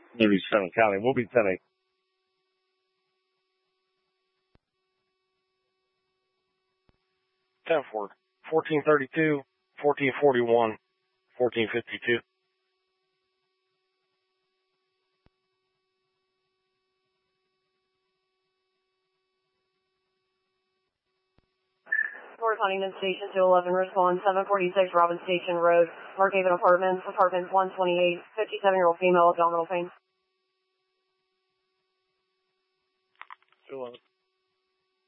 Maybe Seven County. We'll be 10-8. Tenford, 1432, 1441, 1452. North Huntington Station 211, respond 746 Robin Station Road, Markhaven Apartments, apartment 128, 57-year-old female, abdominal pain. 211.